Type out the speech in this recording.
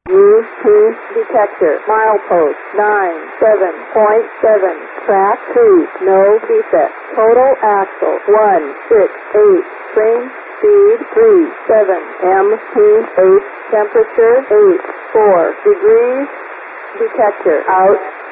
UP detector, milepost 97.7, track 2, no defect. Total axle 168, train speed 37, MT8, temperature 84 degrees, detector out.